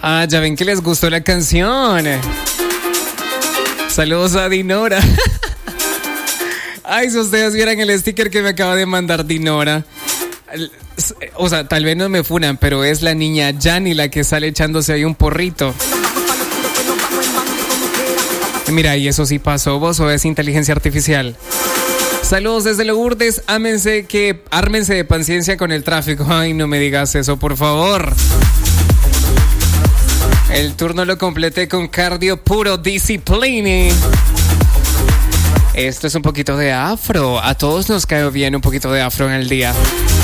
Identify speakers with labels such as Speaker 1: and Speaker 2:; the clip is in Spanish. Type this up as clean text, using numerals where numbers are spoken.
Speaker 1: Ah, ya ven que les gustó la canción. Saludos a Dinora. Ay, si ustedes vieran el sticker que me acaba de mandar Dinora. O sea, tal vez no me funan, pero es la niña Yanni la que sale echándose ahí un porrito. Mira, ¿y eso sí pasó vos o es inteligencia artificial? Saludos desde Lourdes, ármense de paciencia con el tráfico. Ay, no me digas eso, por favor. El turno lo completé con cardio puro disciplina. Esto es un poquito de afro. A todos nos cae bien un poquito de afro en el día.